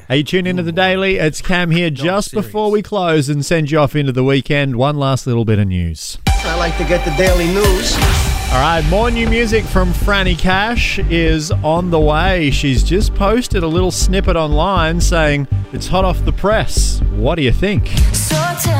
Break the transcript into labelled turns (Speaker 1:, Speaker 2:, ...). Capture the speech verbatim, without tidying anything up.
Speaker 1: Are you tuned into the Daily? It's Cam here just before we close and send you off into the weekend. One last little bit of news.
Speaker 2: I like to get the daily news.
Speaker 1: All right, more new music from Franny Cash is on the way. She's just posted a little snippet online saying it's hot off the press. What do you think?